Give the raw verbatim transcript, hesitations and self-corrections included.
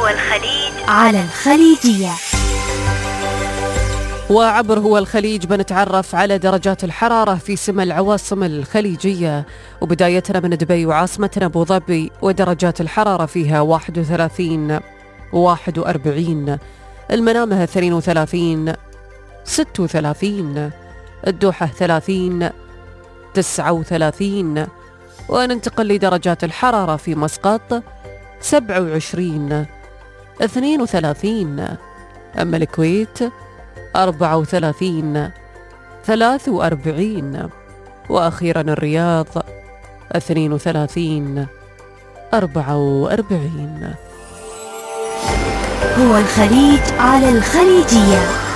هو الخليج على الخليجية. وعبر هو الخليج بنتعرف على درجات الحرارة في سما العواصم الخليجية، وبدايتنا من دبي وعاصمتنا أبو ظبي، ودرجات الحرارة فيها واحد وثلاثين واحد وأربعين، المنامة اثنين وثلاثين ستة وثلاثين، الدوحة ثلاثين تسعة وثلاثين، وننتقل لدرجات الحرارة في مسقط سبعة وعشرين اثنين وثلاثين، أما الكويت أربعة وثلاثين ثلاثة وأربعين، وأخيرا الرياض اثنين وثلاثين أربعة وأربعين. هو الخليج على الخليجية.